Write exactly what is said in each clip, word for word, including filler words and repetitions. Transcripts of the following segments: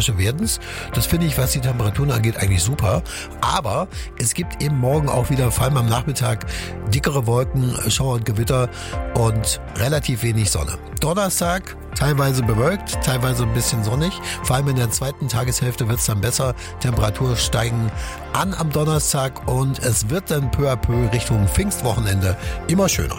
Schauerstürme werden's. Das finde ich, was die Temperaturen angeht, eigentlich super. Aber es gibt eben morgen auch wieder, vor allem am Nachmittag, dickere Wolken, Schauer und Gewitter und relativ wenig Sonne. Donnerstag teilweise bewölkt, teilweise ein bisschen sonnig. Vor allem in der zweiten Tageshälfte wird es dann besser. Temperaturen steigen an am Donnerstag und es wird dann peu à peu Richtung Pfingstwochenende immer schöner.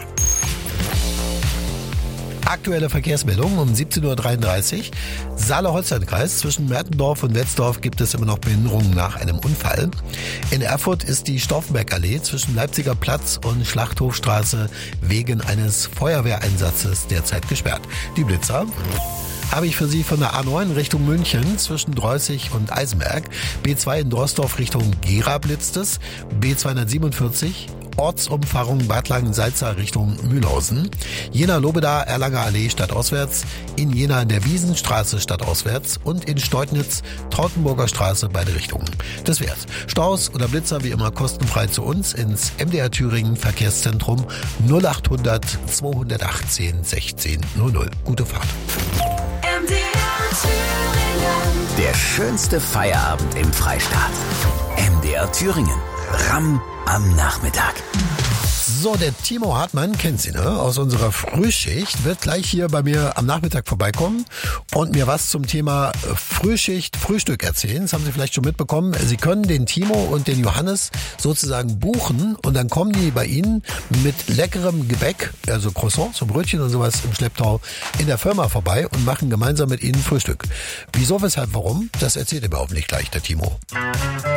Aktuelle Verkehrsmeldung um siebzehn Uhr dreiunddreißig. Saale-Holstein-Kreis. Zwischen Mertendorf und Wetzdorf gibt es immer noch Behinderungen nach einem Unfall. In Erfurt ist die Stauffenberg-Allee zwischen Leipziger Platz und Schlachthofstraße wegen eines Feuerwehreinsatzes derzeit gesperrt. Die Blitzer habe ich für Sie von der A neun Richtung München zwischen Dreußig und Eisenberg. B zwei in Drorsdorf Richtung Gera blitzt es. B zweihundertsiebenundvierzig Ortsumfahrung Bad Langensalza Richtung Mühlhausen. Jena-Lobeda, Erlanger Allee stadtauswärts. In Jena in der Wiesenstraße stadtauswärts. Und in Steutnitz Trautenburger Straße beide Richtungen. Das wär's. Staus oder Blitzer wie immer kostenfrei zu uns ins M D R Thüringen Verkehrszentrum null achthundert zweihundertachtzehn sechzehn null null. Gute Fahrt. M D R Thüringen. Der schönste Feierabend im Freistaat. M D R Thüringen. Ramm am Nachmittag. So, der Timo Hartmann, kennt Sie, ne? Aus unserer Frühschicht, wird gleich hier bei mir am Nachmittag vorbeikommen und mir was zum Thema Frühschicht, Frühstück erzählen. Das haben Sie vielleicht schon mitbekommen. Sie können den Timo und den Johannes sozusagen buchen und dann kommen die bei Ihnen mit leckerem Gebäck, also Croissants und Brötchen und sowas im Schlepptau in der Firma vorbei und machen gemeinsam mit Ihnen Frühstück. Wieso, weshalb, warum? Das erzählt er mir hoffentlich gleich, der Timo.